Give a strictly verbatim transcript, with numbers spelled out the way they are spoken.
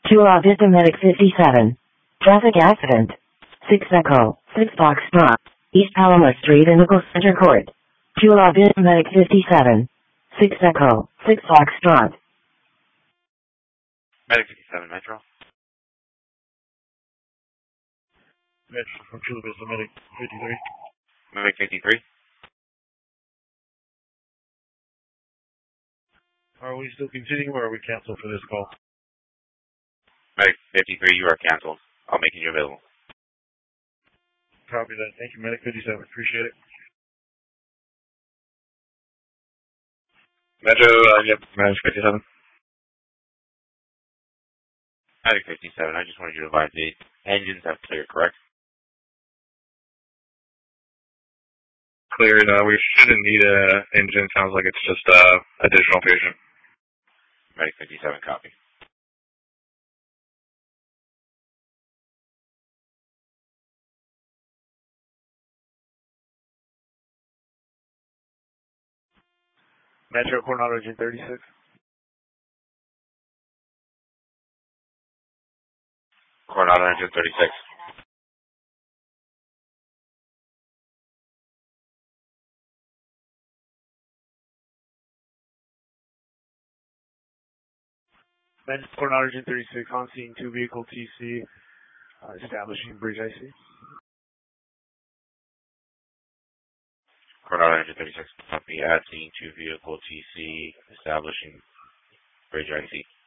two La Vista Medic fifty-seven. Traffic accident. six Echo, six Foxtrot. East Paloma Street in Nichols Center Court. two La Vista Medic fifty-seven. six Echo, six Foxtrot. Medic fifty-seven, Metro. Metro from Chula Vista Medic fifty-three. Medic fifty-three. Are we still continuing or are we canceled for this call? Medic fifty-three, you are canceled. I'll make you available. Copy that. Thank you, Medic fifty-seven. Appreciate it. Metro, uh, yep, Medic fifty-seven. Medic fifty-seven, I just wanted you to advise the engines have cleared, correct? Cleared. Uh, we shouldn't need a engine. Sounds like it's just uh, additional patient. Medic fifty-seven, copy. Metro Coronado engine thirty-six. Coronado engine thirty-six. Metro Coronado engine thirty-six on scene two vehicle T C uh, establishing bridge I C. Coronado engine thirty-six, copy. At scene two vehicle T C establishing bridge I C.